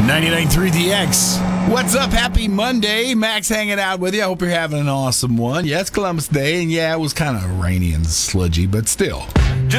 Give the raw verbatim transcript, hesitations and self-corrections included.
ninety-nine point three D X. What's up? Happy Monday. Max hanging out with you. I hope you're having an awesome one. Yeah, it's Columbus Day, and yeah, it was kind of rainy and sludgy, but still.